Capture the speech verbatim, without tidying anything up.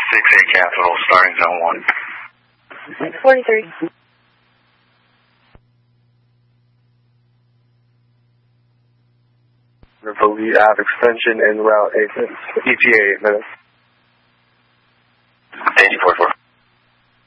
six eight Capital, starting zone one. forty-three. Lead Ave extension en route eight, E T A eight minutes. eighty-four four.